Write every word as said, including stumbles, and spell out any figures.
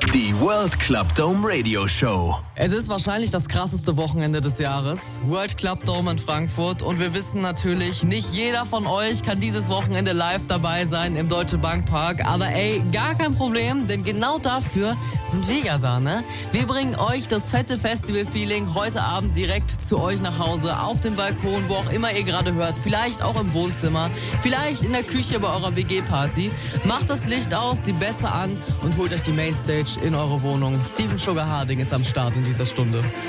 Die World Club Dome Radio Show. Es ist wahrscheinlich das krasseste Wochenende des Jahres. World Club Dome in Frankfurt. Und wir wissen natürlich, nicht jeder von euch kann dieses Wochenende live dabei sein im Deutsche Bank Park. Aber ey, gar kein Problem, denn genau dafür sind wir ja da, ne? Wir bringen euch das fette Festival-Feeling heute Abend direkt zu euch nach Hause, auf dem Balkon, wo auch immer ihr gerade hört. Vielleicht auch im Wohnzimmer, vielleicht in der Küche bei eurer W G-Party. Macht das Licht aus, die Bässe an und holt euch die Mainstage in eure Wohnung. Steven Sugar Harding ist am Start in dieser Stunde.